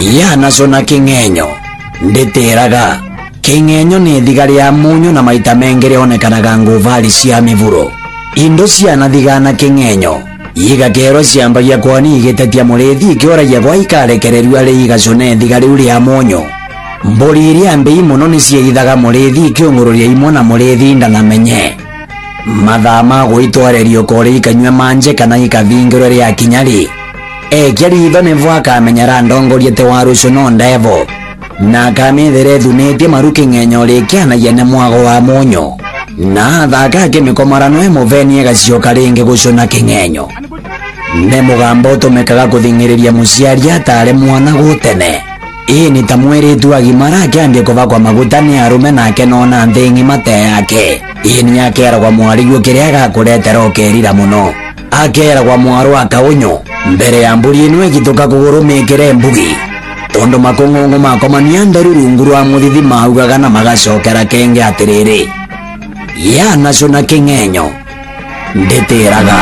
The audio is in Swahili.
Yanaco na king'enyo nditiraga. King'enyo ni thigari ya munyo na maita mengi rionekanaga nguvari cia mivuro. Indo ciana thigana king'enyo igakero ciambagia kwani igitetia murithi ikioragia gwa ikarekererio ari igacone thigari uri ya munyo. Mburi iria mbei muno ni ciithaga murithi ikiungururia imwe na murithi ndanamenye. Mathaa ma gwitwarerio kore ikanywe manje kana ikavingirwo ria kinyari. Kiaritho nivo akamenyera ndongorie te waruco no ndevo na akamithire thunetie maru king'enyo rikianagia ne mwago wa munyo na thaka kimikomorano emuvenie gacioka ringi gucuna king'enyo. Ne mugambo utumikaga kuthing'iriria muciari atare mwana gutene. Ii ni ta mwiritu agimara akiambia kuva kwa maguta ni arume nake nona nthi ng'ima te yake. Ii ni akeragwa mwariguo kiria gakuretera ukerira muno. Akeragwa mwaru akaunyo mbere ya mburi ino igituka kugurumikire mbugi tondu makung'ung'u makomania nderu rungu rwa muthithi maugaga na magacokera kenge atiriri. Yanaco na king'enyo nditiraga.